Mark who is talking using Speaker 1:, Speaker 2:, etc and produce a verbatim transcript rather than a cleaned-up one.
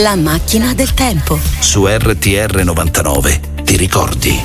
Speaker 1: La macchina del tempo.
Speaker 2: Su R T R novantanove, ti ricordi?